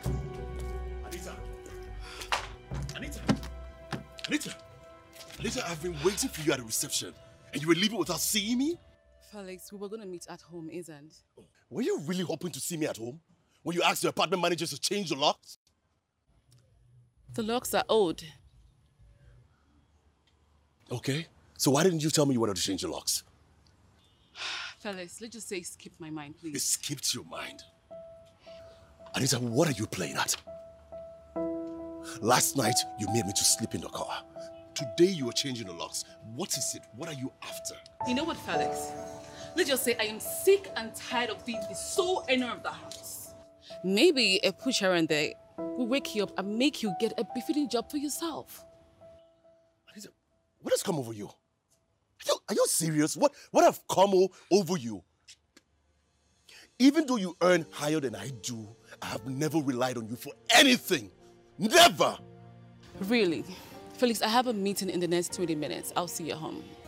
Anita! Anita! Anita! Anita, I've been waiting for you at the reception. And you were leaving without seeing me? Felix, we were going to meet at home, isn't? Were you really hoping to see me at home? When you asked your apartment managers to change the locks? The locks are old. Okay. So why didn't you tell me you wanted to change the locks? Felix, let's just say it skipped my mind, please. It skipped your mind. Anita, what are you playing at? Last night, you made me to sleep in the car. Today, you are changing the locks. What is it? What are you after? You know what, Felix? Let's just say I am sick and tired of being the sole owner of the house. Maybe a push here and there will wake you up and make you get a befitting job for yourself. Anita, what has come over you? Are you serious? What have come over you? Even though you earn higher than I do, I have never relied on you for anything. Never! Really? Felix, I have a meeting in the next 20 minutes. I'll see you home.